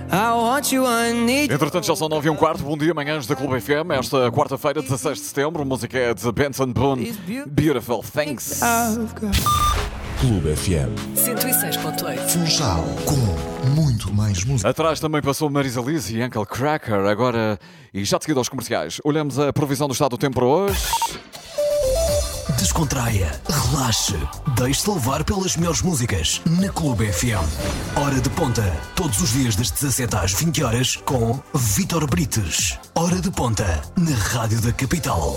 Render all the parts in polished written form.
I want you, I need. Entretanto, já são 9h15. Bom dia, manhãs da Clube FM. Esta quarta-feira, 16 de setembro. A música é de Benson Boone. Beautiful, thanks. Clube FM 106.8. Funchal com muito mais música. Atrás também passou Marisa Liz e Uncle Cracker. Agora, e já de seguida aos comerciais, olhamos a previsão do estado do tempo para hoje. Descontraia, relaxe, deixe-se levar pelas melhores músicas na Clube FM. Hora de ponta, todos os dias das 17 às 20 horas com Vítor Brites. Hora de ponta, na Rádio da Capital.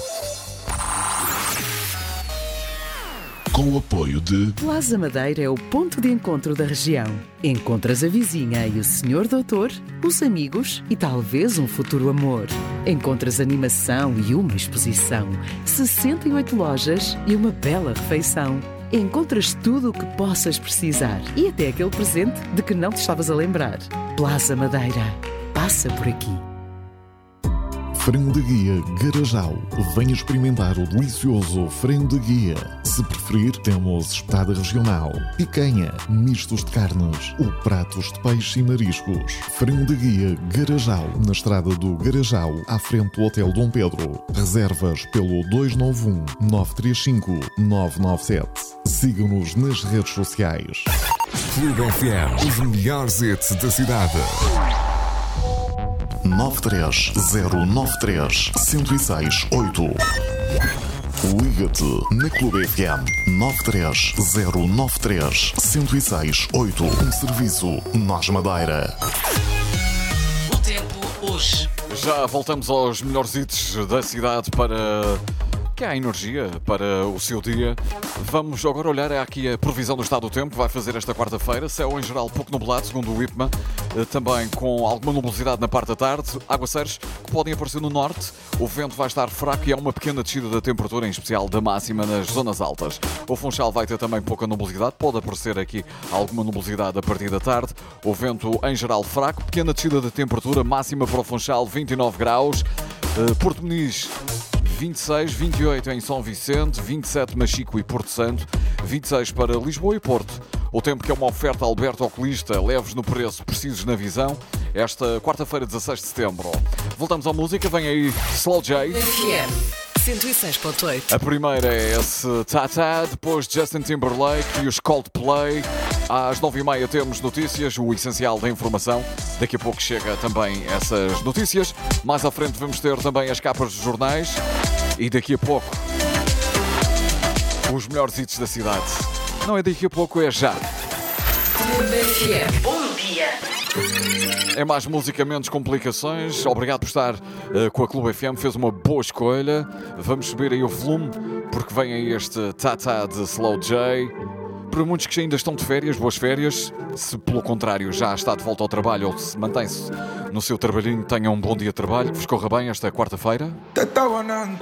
Com o apoio de Plaza Madeira é o ponto de encontro da região. Encontras a vizinha e o senhor doutor, os amigos e talvez um futuro amor. Encontras animação e uma exposição, 68 lojas e uma bela refeição. Encontras tudo o que possas precisar e até aquele presente de que não te estavas a lembrar. Plaza Madeira. Passa por aqui. Frango de Guia Garajal. Venha experimentar o delicioso frango de guia. Se preferir, temos espetada regional, picanha, mistos de carnes ou pratos de peixe e mariscos. Frango de Guia Garajal, na estrada do Garajal, à frente do Hotel Dom Pedro. Reservas pelo 291-935-997. Siga-nos nas redes sociais. Clube FM, os melhores hits da cidade. 93093-1068. Liga-te na Clube FM 93093-1068. Um serviço Nós Madeira. O tempo hoje. Já voltamos aos melhores hits da cidade para que há energia para o seu dia. Vamos agora olhar aqui a previsão do estado do tempo que vai fazer esta quarta-feira. Céu em geral pouco nublado, segundo o IPMA, também com alguma nubosidade na parte da tarde, aguaceiros que podem aparecer no norte, o vento vai estar fraco e há uma pequena descida da temperatura, em especial da máxima nas zonas altas. O Funchal vai ter também pouca nubosidade, pode aparecer aqui alguma nubosidade a partir da tarde, o vento em geral fraco, pequena descida da temperatura, máxima para o Funchal 29 graus, Porto Muniz 26, 28 em São Vicente, 27 Machico e Porto Santo, 26 para Lisboa e Porto. O tempo que é uma oferta Alberto Oculista, leves no preço, precisos na visão, esta quarta-feira, 16 de setembro. Voltamos à música, vem aí Slow J. FM 106.8. A primeira é esse Tata, depois Justin Timberlake e os Coldplay. Às 9h30 temos notícias, o essencial da informação. Daqui a pouco chega também essas notícias. Mais à frente vamos ter também as capas dos jornais. E daqui a pouco, os melhores hits da cidade. Não é daqui a pouco, é já. Clube FM. Bom dia. É mais música, menos complicações. Obrigado por estar com a Clube FM. Fez uma boa escolha. Vamos subir aí o volume, porque vem aí este Tata de Slow J. Para muitos que ainda estão de férias, boas férias. Se pelo contrário já está de volta ao trabalho ou se mantém-se no seu trabalhinho, tenham um bom dia de trabalho. Que vos corra bem esta quarta-feira. Te está ganando.